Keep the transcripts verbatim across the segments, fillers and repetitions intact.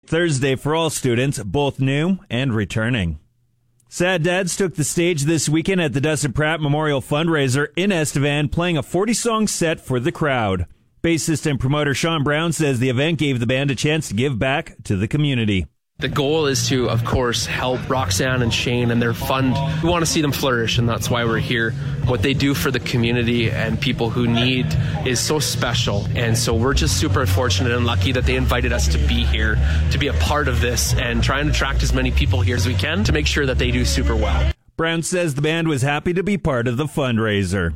Thursday for all students, both new and returning. Sad Dads took the stage this weekend at the Dustin Pratt Memorial Fundraiser in Estevan, playing a forty-song set for the crowd. Bassist and promoter Sean Brown says the event gave the band a chance to give back to the community. The goal is to, of course, help Roxanne and Shane and their fund. We want to see them flourish, and that's why we're here. What they do for the community and people who need is so special. And so we're just super fortunate and lucky that they invited us to be here, to be a part of this, and try and attract as many people here as we can to make sure that they do super well. Brown says the band was happy to be part of the fundraiser.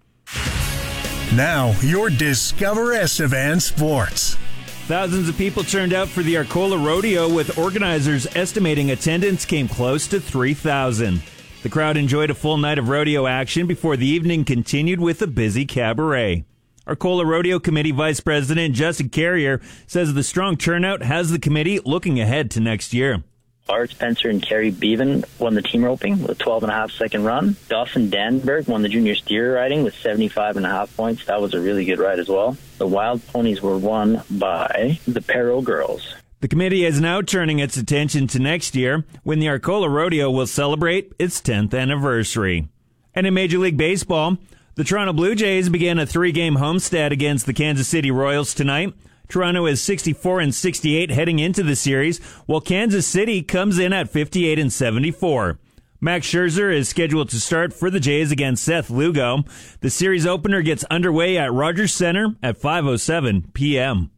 Now, your Discover Estevan Sports. Thousands of people turned out for the Arcola Rodeo, with organizers estimating attendance came close to three thousand. The crowd enjoyed a full night of rodeo action before the evening continued with a busy cabaret. Arcola Rodeo Committee Vice President Justin Carrier says the strong turnout has the committee looking ahead to next year. Art Spencer and Kerry Bevan won the team roping with a twelve and a half second run. Dawson Danberg won the junior steer riding with seventy-five and a half points. That was a really good ride as well. The wild ponies were won by the Perro girls. The committee is now turning its attention to next year, when the Arcola Rodeo will celebrate its tenth anniversary. And in Major League Baseball, the Toronto Blue Jays began a three-game homestand against the Kansas City Royals tonight. Toronto is sixty-four and sixty-eight heading into the series, while Kansas City comes in at fifty-eight and seventy-four. Max Scherzer is scheduled to start for the Jays against Seth Lugo. The series opener gets underway at Rogers Center at five oh seven p.m.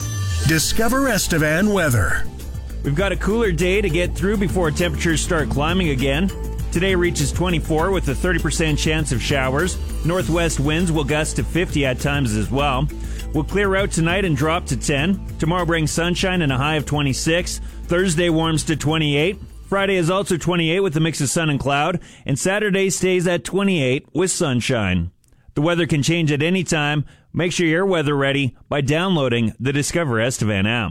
Discover Estevan weather. We've got a cooler day to get through before temperatures start climbing again. Today reaches twenty-four with a thirty percent chance of showers. Northwest winds will gust to fifty at times as well. We'll clear out tonight and drop to ten. Tomorrow brings sunshine and a high of twenty-six. Thursday warms to twenty-eight. Friday is also twenty-eight with a mix of sun and cloud. And Saturday stays at twenty-eight with sunshine. The weather can change at any time. Make sure you're weather ready by downloading the Discover Estevan app.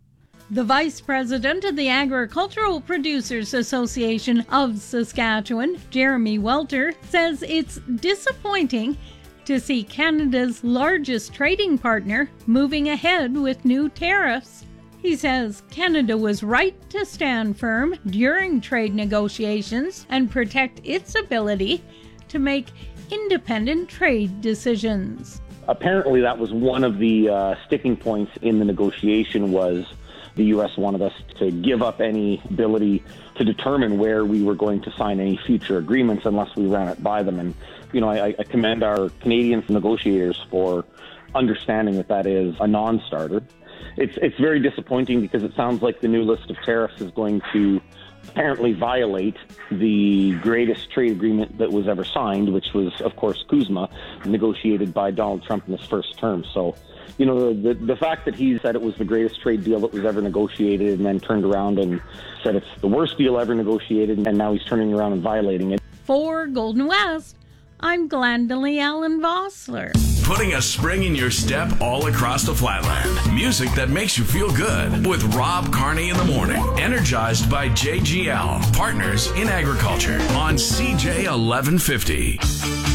The Vice President of the Agricultural Producers Association of Saskatchewan, Jeremy Welter, says it's disappointing to see Canada's largest trading partner moving ahead with new tariffs. He says Canada was right to stand firm during trade negotiations and protect its ability to make independent trade decisions. Apparently that was one of the uh, sticking points in the negotiation, was the U S wanted us to give up any ability to determine where we were going to sign any future agreements unless we ran it by them. And, you know, I, I commend our Canadian negotiators for understanding that that is a non-starter. It's, it's very disappointing because it sounds like the new list of tariffs is going to apparently violate the greatest trade agreement that was ever signed, which was, of course, CUSMA, negotiated by Donald Trump in his first term. So, you know, the, the fact that he said it was the greatest trade deal that was ever negotiated and then turned around and said it's the worst deal ever negotiated, and now he's turning around and violating it. For Golden West, I'm Glendalee Allen Vossler. Putting a spring in your step all across the Flatland. Music that makes you feel good with Rob Carney in the morning. Energized by J G L, partners in agriculture on C J eleven fifty.